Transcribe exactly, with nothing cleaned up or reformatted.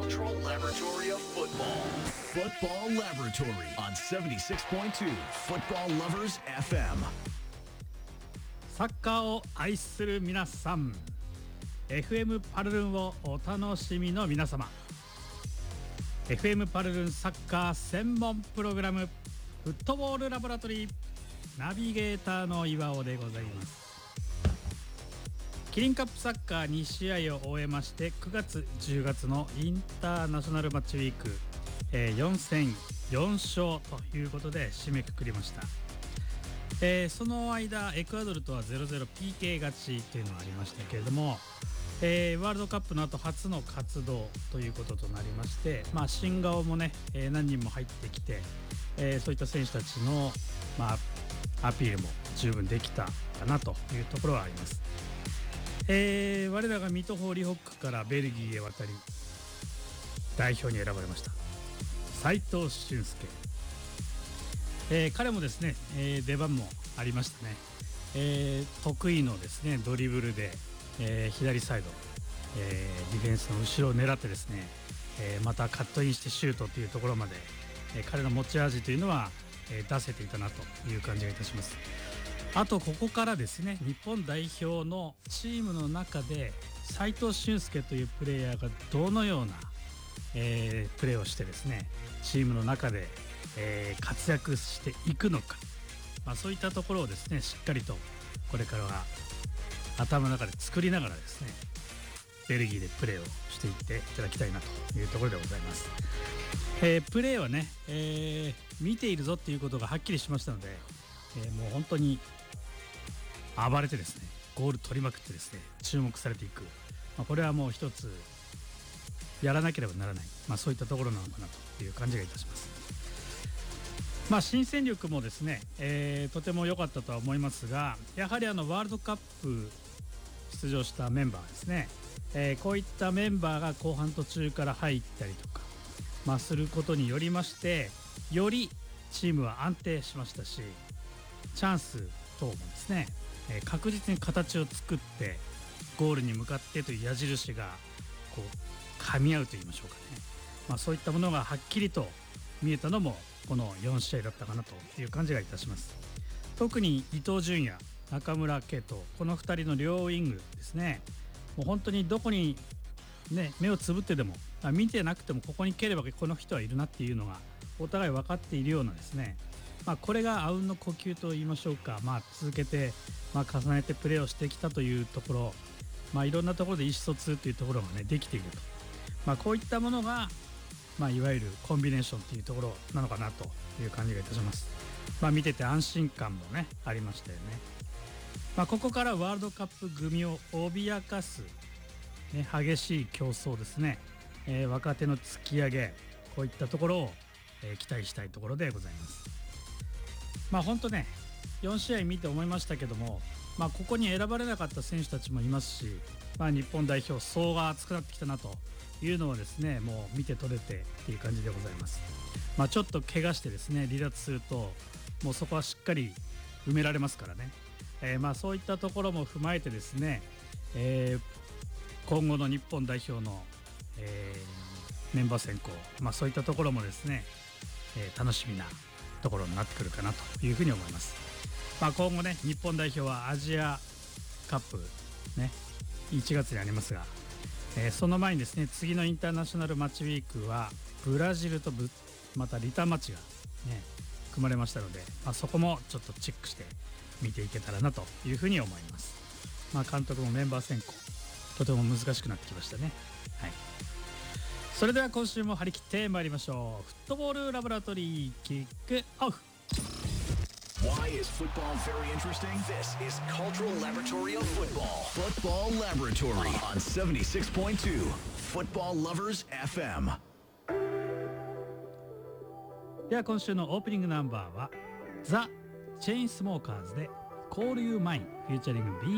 Cultural Laboratory of Football. Football Laboratory on seventy-six point two Football Lovers エフエム。 サッカーを愛する皆さん、 エフエム パルルンをお楽しみの皆様、 エフエム パルルンサッカー専門プログラムフットボールラボラトリーナビゲーターの岩尾でございます。キリンカップサッカーに試合を終えまして、くがつじゅうがつのインターナショナルマッチウィーク、えー、よん戦よん勝ということで締めくくりました。えー、その間エクアドルとは ゼロたいゼロ ピーケー 勝ちというのがありましたけれども、えー、ワールドカップの後初の活動ということとなりまして、まあ、新顔もね、えー、何人も入ってきて、えー、そういった選手たちの、まあ、アピールも十分できたかなというところはあります。えー、我らが水戸ホーリーホックからベルギーへ渡り代表に選ばれました斉藤俊介、えー、彼もですね、えー、出番もありましたね。えー、得意のですねドリブルで、えー、左サイド、えー、ディフェンスの後ろを狙ってですね、えー、またカットインしてシュートというところまで、えー、彼の持ち味というのは、えー、出せていたなという感じがいたします。あとここからですね、日本代表のチームの中で斉藤俊介というプレイヤーがどのような、えー、プレーをしてですねチームの中で、えー、活躍していくのか、まあ、そういったところをですねしっかりとこれからは頭の中で作りながらですねベルギーでプレーをしていっていただきたいなというところでございます。えー、プレーはね、えー、見ているぞっていうことがはっきりしましたので、えー、もう本当に暴れてですねゴール取りまくってですね注目されていく、まあ、これはもう一つやらなければならない、まあ、そういったところなのかなという感じがいたします。まあ新戦力もですね、えー、とても良かったとは思いますが、やはりあのワールドカップ出場したメンバーですね、えー、こういったメンバーが後半途中から入ったりとか、まあ、することによりましてよりチームは安定しましたし、チャンス等もですね確実に形を作ってゴールに向かってという矢印がこう噛み合うと言いましょうかね、まあ、そういったものがはっきりと見えたのもこのよん試合だったかなという感じがいたします。特に伊東純也、中村敬斗、このふたりの両ウイングですね、もう本当にどこに、ね、目をつぶってでも、まあ、見てなくてもここに蹴ればこの人はいるなっていうのがお互い分かっているようなですね、まあ、これがあうんの呼吸と言いましょうか、まあ、続けて、まあ、重ねてプレーをしてきたというところ、まあ、いろんなところで意思疎通というところが、ね、できていると、まあ、こういったものが、まあ、いわゆるコンビネーションというところなのかなという感じがいたします。まあ、見てて安心感も、ね、ありましたよね。まあ、ここからワールドカップ組を脅かす、ね、激しい競争ですね、えー、若手の突き上げ、こういったところを、えー、期待したいところでございます。まあ本当ねよん試合見て思いましたけども、まあ、ここに選ばれなかった選手たちもいますし、まあ、日本代表層が厚くなってきたなというのはですねもう見て取れてっていう感じでございます。まあ、ちょっと怪我してですね離脱するともうそこはしっかり埋められますからね、えー、まあそういったところも踏まえてですね、えー、今後の日本代表の、えー、メンバー選考、まあ、そういったところもですね、えー、楽しみなところになってくるかなというふうに思います。まあ、今後ね日本代表はアジアカップねいちがつにありますが、えー、その前にですね次のインターナショナルマッチウィークはブラジルとぶまたリターンマッチがね組まれましたので、まあ、そこもちょっとチェックして見ていけたらなというふうに思います。まあ、監督もメンバー選考とても難しくなってきましたね。はい、それでは今週も張り切ってまいりましょう。フットボールラボラトリーキックオフ。 Why is football very interesting? This is Cultural Laboratory of Football. Football Laboratory on seventy-six point two Football Lovers エフエム。 では今週のオープニングナンバーはザ・チェインスモーカーズで Call You Mine フューチャリング ビー